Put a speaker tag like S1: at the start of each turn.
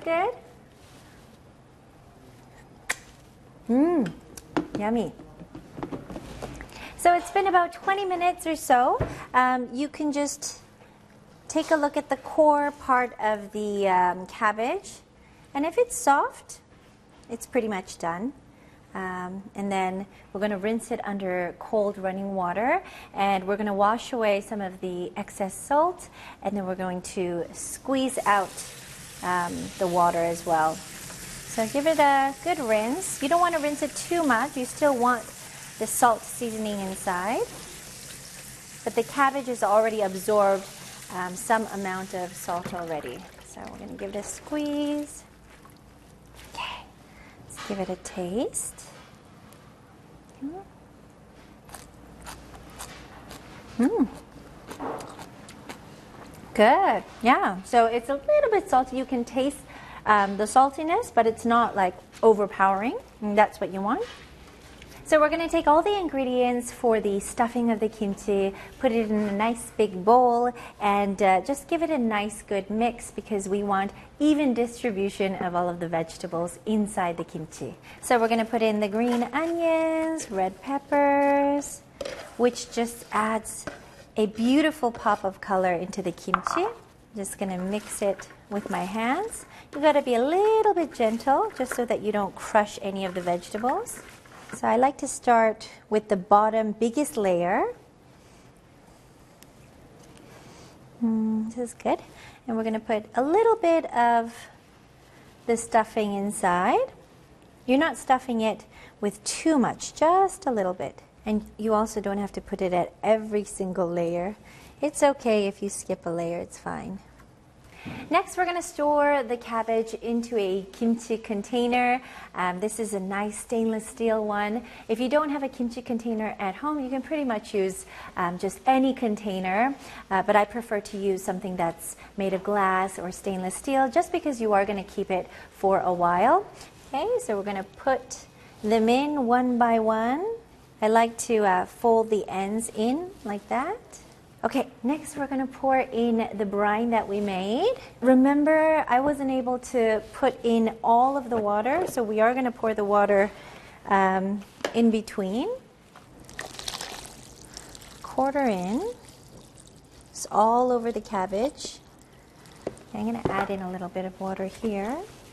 S1: good? Mmm, yummy. So it's been about 20 minutes or so. You can just take a look at the core part of the cabbage. And if it's soft, it's pretty much done. And then we're going to rinse it under cold running water, and we're going to wash away some of the excess salt, and then we're going to squeeze out the water as well. So give it a good rinse. You don't want to rinse it too much. You still want the salt seasoning inside. But the cabbage has already absorbed some amount of salt already. So we're going to give it a squeeze. Okay. Let's give it a taste. Good. Yeah. So it's a little bit salty. You can taste the saltiness, but it's not like overpowering. And that's what you want. So we're going to take all the ingredients for the stuffing of the kimchi, put it in a nice big bowl, and just give it a nice good mix because we want even distribution of all of the vegetables inside the kimchi. So we're going to put in the green onions, red peppers, which just adds a beautiful pop of color into the kimchi. Just going to mix it with my hands. You got to be a little bit gentle just so that you don't crush any of the vegetables. So I like to start with the bottom biggest layer. This is good. And we're going to put a little bit of the stuffing inside. You're not stuffing it with too much, just a little bit. And you also don't have to put it at every single layer. It's okay if you skip a layer, it's fine. Next, we're going to store the cabbage into a kimchi container. This is a nice stainless steel one. If you don't have a kimchi container at home, you can pretty much use just any container, but I prefer to use something that's made of glass or stainless steel just because you are going to keep it for a while. Okay, so we're going to put them in one by one. I like to fold the ends in like that. Okay, next we're going to pour in the brine that we made. Remember, I wasn't able to put in all of the water, so we are going to pour the water in between. Quarter in. It's all over the cabbage. I'm going to add in a little bit of water here.